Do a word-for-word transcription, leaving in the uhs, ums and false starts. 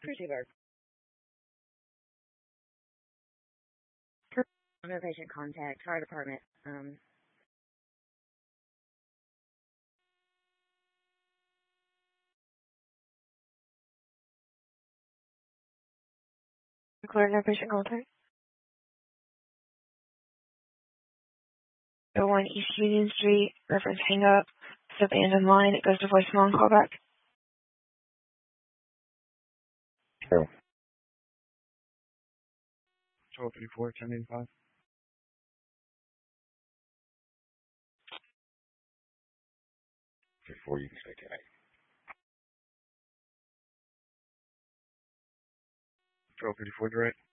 Receiver. No patient contact. Fire department. Um. Clear, no patient contact. oh one East Union Street, reference hang up. It's abandoned line. It goes to voicemail and call back. Oh. twelve fifty-four, ten eighty-five. Before you can say ten eighty. twelve fifty-four, direct.